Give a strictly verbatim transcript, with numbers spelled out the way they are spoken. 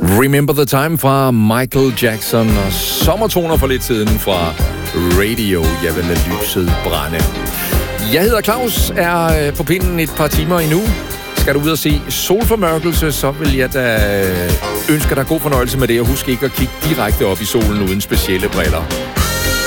Remember the Time fra Michael Jackson og sommertoner for lidt siden fra Radio. Jeg vil lade lyset brænde. Jeg hedder Claus, er på pinden et par timer endnu. Skal du ud og se solformørkelse, så vil jeg da ønske dig god fornøjelse med det. Og husk ikke at kigge direkte op i solen uden specielle briller.